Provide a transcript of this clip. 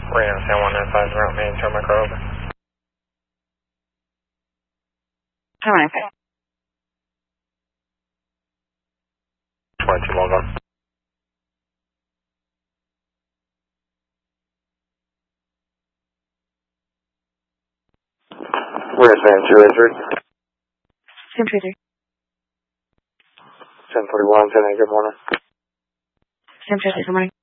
Reno San 195, route main, turn my car over. Turn my car. 22, log on. Where's Van 283? Sam Tracer. 1041, 10 good morning. Sam Tracer, good morning.